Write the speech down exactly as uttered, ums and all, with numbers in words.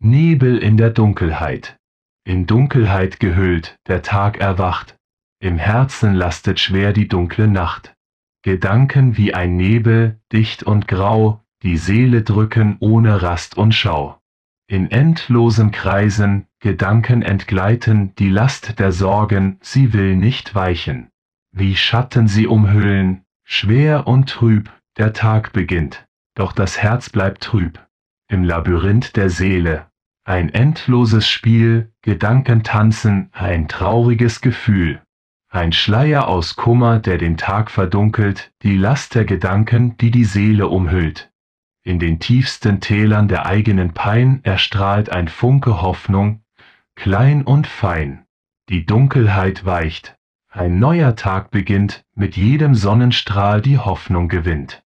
Nebel in der Dunkelheit. In Dunkelheit gehüllt, der Tag erwacht. Im Herzen lastet schwer die dunkle Nacht. Gedanken wie ein Nebel, dicht und grau, die Seele drücken ohne Rast und Schau. In endlosen Kreisen, Gedanken entgleiten, die Last der Sorgen, sie will nicht weichen. Wie Schatten sie umhüllen, schwer und trüb, der Tag beginnt, doch das Herz bleibt trüb. Im Labyrinth der Seele, ein endloses Spiel, Gedanken tanzen, ein trauriges Gefühl. Ein Schleier aus Kummer, der den Tag verdunkelt, die Last der Gedanken, die die Seele umhüllt. In den tiefsten Tälern der eigenen Pein erstrahlt ein Funke Hoffnung, klein und fein. Die Dunkelheit weicht, ein neuer Tag beginnt, mit jedem Sonnenstrahl die Hoffnung gewinnt.